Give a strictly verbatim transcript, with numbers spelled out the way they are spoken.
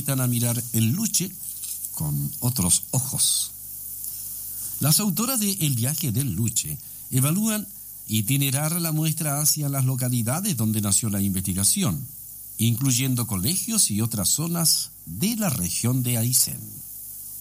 invitan a mirar el Luche con otros ojos. Las autoras de El viaje del Luche evalúan itinerar la muestra hacia las localidades donde nació la investigación, incluyendo colegios y otras zonas de la región de Aysén.